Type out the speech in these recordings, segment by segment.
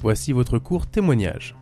Voici votre court témoignage.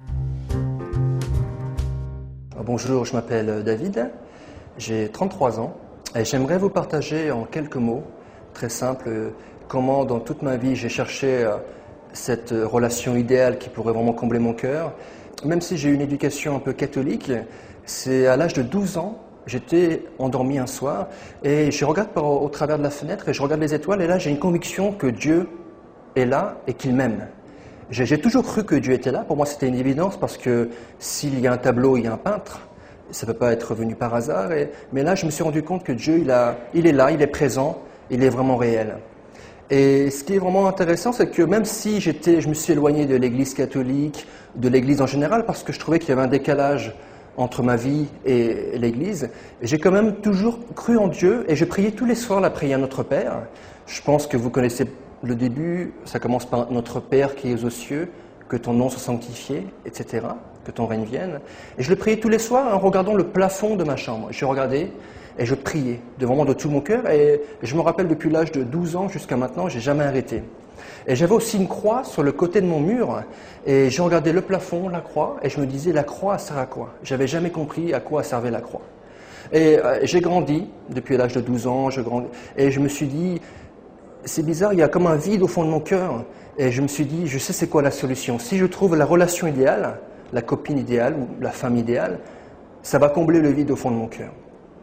Bonjour, je m'appelle David, j'ai 33 ans et j'aimerais vous partager en quelques mots, très simples, comment dans toute ma vie j'ai cherché cette relation idéale qui pourrait vraiment combler mon cœur. Même si j'ai eu une éducation un peu catholique, c'est à l'âge de 12 ans, j'étais endormi un soir et je regarde au travers de la fenêtre et je regarde les étoiles et là j'ai une conviction que Dieu est là et qu'il m'aime. J'ai toujours cru que Dieu était là. Pour moi, c'était une évidence parce que s'il y a un tableau, il y a un peintre. Ça ne peut pas être venu par hasard. Mais là, je me suis rendu compte que Dieu, il est là, il est présent, il est vraiment réel. Et ce qui est vraiment intéressant, c'est que même si je me suis éloigné de l'Église catholique, de l'Église en général, parce que je trouvais qu'il y avait un décalage entre ma vie et l'Église, j'ai quand même toujours cru en Dieu et je priais tous les soirs la prière Notre Père. Je pense que vous connaissez le début, ça commence par Notre Père qui es aux cieux, que ton nom soit sanctifié, etc., que ton règne vienne. Et je le priais tous les soirs en regardant le plafond de ma chambre. Je regardais et je priais de tout mon cœur. Et je me rappelle depuis l'âge de 12 ans jusqu'à maintenant, j'ai jamais arrêté. Et j'avais aussi une croix sur le côté de mon mur. Et je regardais le plafond, la croix, et je me disais, la croix sert à quoi? J'avais jamais compris à quoi servait la croix. Et j'ai grandi, depuis l'âge de 12 ans, et je me suis dit, c'est bizarre, il y a comme un vide au fond de mon cœur. Et je me suis dit, je sais c'est quoi la solution. Si je trouve la relation idéale, la copine idéale ou la femme idéale, ça va combler le vide au fond de mon cœur.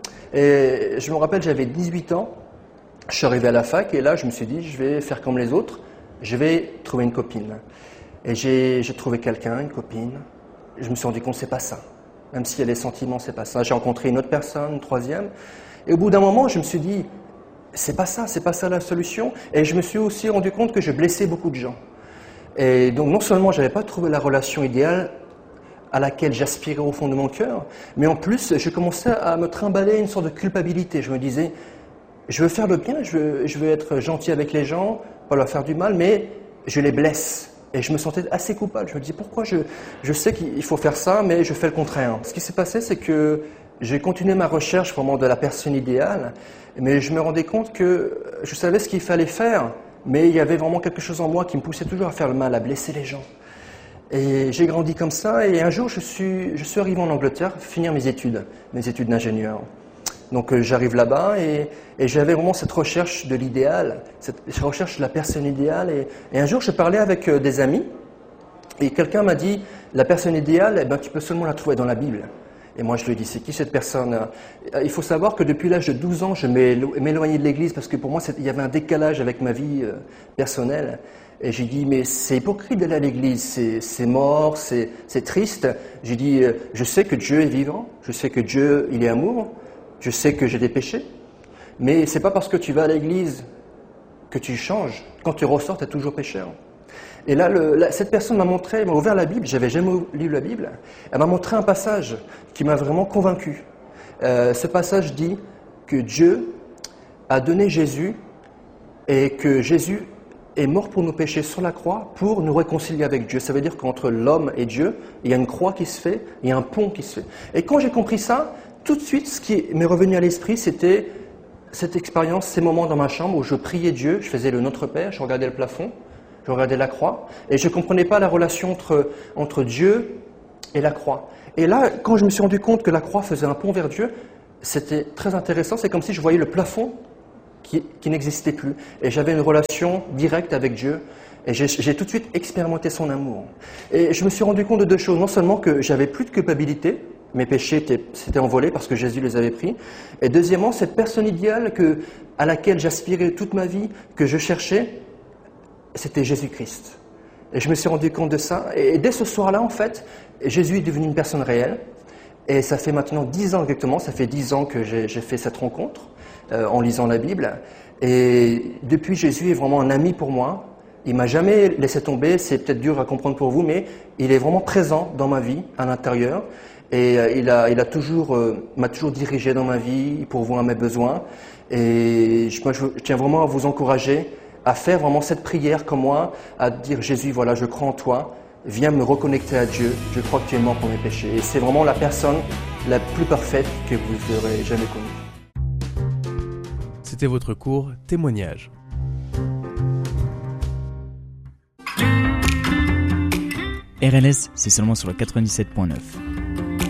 Et je me rappelle, j'avais 18 ans, je suis arrivé à la fac et là je me suis dit, je vais faire comme les autres, je vais trouver une copine. Et j'ai trouvé quelqu'un, une copine. Je me suis rendu compte, c'est pas ça. Même s'il y a les sentiments, c'est pas ça. J'ai rencontré une autre personne, une troisième. Et au bout d'un moment, je me suis dit, c'est pas ça la solution. Et je me suis aussi rendu compte que je blessais beaucoup de gens. Et donc non seulement je n'avais pas trouvé la relation idéale à laquelle j'aspirais au fond de mon cœur, mais en plus je commençais à me trimballer une sorte de culpabilité. Je me disais, je veux faire le bien, je veux être gentil avec les gens, pas leur faire du mal, mais je les blesse. Et je me sentais assez coupable. Je me disais, pourquoi je sais qu'il faut faire ça, mais je fais le contraire. Ce qui s'est passé, c'est que j'ai continué ma recherche vraiment de la personne idéale, mais je me rendais compte que je savais ce qu'il fallait faire, mais il y avait vraiment quelque chose en moi qui me poussait toujours à faire le mal, à blesser les gens. Et j'ai grandi comme ça, et un jour je suis arrivé en Angleterre finir mes études d'ingénieur. Donc j'arrive là-bas et j'avais vraiment cette recherche de l'idéal, cette recherche de la personne idéale. Et un jour je parlais avec des amis, et quelqu'un m'a dit, la personne idéale, tu peux seulement la trouver dans la Bible. Et moi, je lui ai dit, c'est qui cette personne? Il faut savoir que depuis l'âge de 12 ans, je m'éloignais de l'Église parce que pour moi, il y avait un décalage avec ma vie personnelle. Et j'ai dit, mais c'est hypocrite d'aller à l'Église, c'est mort, c'est triste. J'ai dit, je sais que Dieu est vivant, je sais que Dieu, il est amour, je sais que j'ai des péchés, mais c'est pas parce que tu vas à l'Église que tu changes. Quand tu ressors, tu es toujours pécheur. Et là, cette personne m'a ouvert la Bible, j'avais jamais lu la Bible, elle m'a montré un passage qui m'a vraiment convaincu. Ce passage dit que Dieu a donné Jésus et que Jésus est mort pour nos péchés sur la croix pour nous réconcilier avec Dieu. Ça veut dire qu'entre l'homme et Dieu, il y a une croix qui se fait, il y a un pont qui se fait. Et quand j'ai compris ça, tout de suite, ce qui m'est revenu à l'esprit, c'était cette expérience, ces moments dans ma chambre où je priais Dieu, je faisais le Notre Père, je regardais le plafond, je regardais la croix, et je ne comprenais pas la relation entre Dieu et la croix. Et là, quand je me suis rendu compte que la croix faisait un pont vers Dieu, c'était très intéressant, c'est comme si je voyais le plafond qui n'existait plus. Et j'avais une relation directe avec Dieu, et j'ai tout de suite expérimenté son amour. Et je me suis rendu compte de deux choses, non seulement que j'avais plus de culpabilité, mes péchés s'étaient envolés parce que Jésus les avait pris, et deuxièmement, cette personne idéale à laquelle j'aspirais toute ma vie, que je cherchais, c'était Jésus-Christ. Et je me suis rendu compte de ça. Et dès ce soir-là, en fait, Jésus est devenu une personne réelle. Et ça fait maintenant 10 ans exactement, ça fait 10 ans que j'ai fait cette rencontre en lisant la Bible. Et depuis, Jésus est vraiment un ami pour moi. Il m'a jamais laissé tomber, c'est peut-être dur à comprendre pour vous, mais il est vraiment présent dans ma vie, à l'intérieur. Et m'a toujours dirigé dans ma vie pour voir mes besoins. Et je tiens vraiment à vous encourager à faire vraiment cette prière comme moi, à dire Jésus, voilà, je crois en toi, viens me reconnecter à Dieu, je crois que tu es mort pour mes péchés. Et c'est vraiment la personne la plus parfaite que vous aurez jamais connue. C'était votre court témoignage. RLS, c'est seulement sur le 97.9.